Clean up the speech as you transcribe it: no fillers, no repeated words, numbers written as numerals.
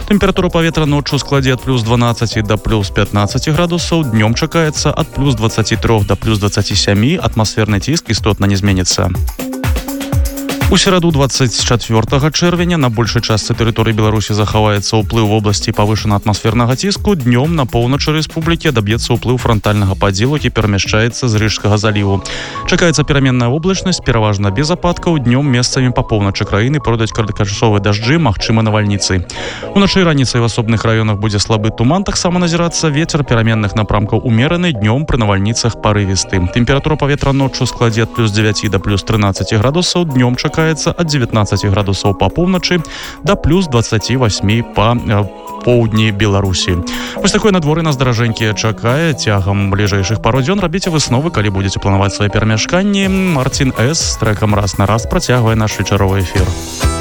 Тэмпература паветра ноччу складзе ад плюс 12 да плюс 15 градусаў, днём чакаецца ад плюс 23 да плюс 27, атмасферны ціск істотна не зменіцца. У сераду 24 чэрвеня на большай частцы тэрыторыі Беларусі захаваецца ўплыў вобласці павышанага атмасфернага ціску. Днём на поўначы рэспублікі адаб'ецца ўплыў франтальнага падзелу, які перамяшчаецца з Рыжскага заліву. Чакаецца пераменная воблачнасць, пераважна без ападкаў. Днём месцамі па поўначы краіны пройдуць кароткачасовыя дажджы, магчымы навальніцы. Уначы і раніцай в асобных раёнах будзе слабы туман, таксама назірацца вецер пераменных напрамкаў умераны, днём пры навальніцах парывісты. Тэмпература паветра ноччу складзе ад плюс 9 да плюс 13 градусаў, днём чакаецца ад 19 градусаў па поўначы да плюс 28 па поўдні Беларусі. Вось такое надвор'е нас даражэнькі чакае цягам бліжэйшых пару дзён. Рабіце высновы, калі будзеце планаваць свае перамяшканні. Марцін С. з трэкам «Раз на раз» працягвае наш вечаровы эфір.